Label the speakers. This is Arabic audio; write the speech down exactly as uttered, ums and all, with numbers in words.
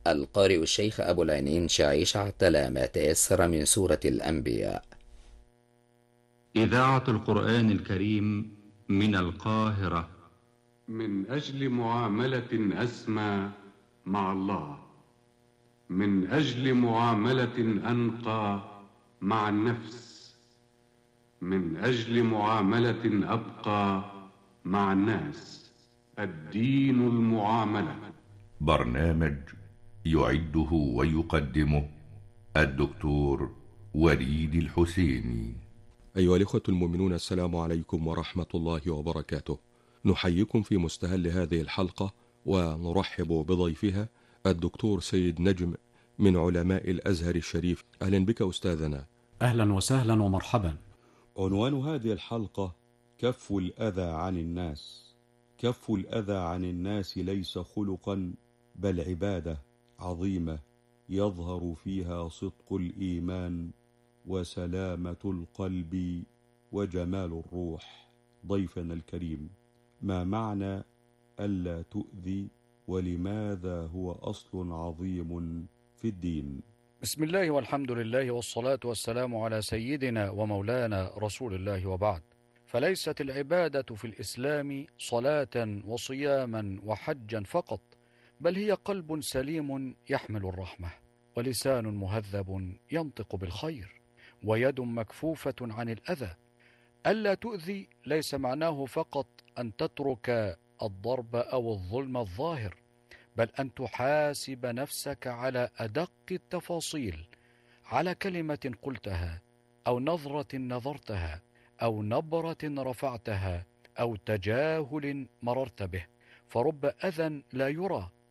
Speaker 1: القارئ الشيخ أبو العينين شعيش عتلة ما تيسر من سورة الأنبياء.
Speaker 2: إذاعة القرآن الكريم من القاهرة.
Speaker 3: من أجل معاملة أسمى مع الله، من أجل معاملة أنقى مع النفس، من أجل معاملة أبقى مع الناس. الدين المعاملة.
Speaker 4: برنامج يعده ويقدمه الدكتور وليد الحسيني.
Speaker 5: أيها الإخوة المؤمنون، السلام عليكم ورحمة الله وبركاته. نحييكم في مستهل هذه الحلقة ونرحب بضيفها الدكتور سيد نجم من علماء الأزهر الشريف. أهلا بك أستاذنا.
Speaker 6: أهلا وسهلا ومرحبا.
Speaker 5: عنوان هذه الحلقة كف الأذى عن الناس. كف الأذى عن الناس ليس خلقا بل عبادة عظيمة يظهر فيها صدق الإيمان وسلامة القلب وجمال الروح. ضيفنا الكريم، ما معنى ألا تؤذي، ولماذا هو أصل عظيم في الدين؟
Speaker 6: بسم الله والحمد لله والصلاة والسلام على سيدنا ومولانا رسول الله، وبعد. فليست العبادة في الإسلام صلاة وصياما وحجا فقط، بل هي قلب سليم يحمل الرحمة، ولسان مهذب ينطق بالخير، ويد مكفوفة عن الأذى. ألا تؤذي ليس معناه فقط أن تترك الضرب أو الظلم الظاهر، بل أن تحاسب نفسك على أدق التفاصيل، على كلمة قلتها، أو نظرة نظرتها، أو نبرة رفعتها، أو تجاهل مررت به. فرب أذى لا يرى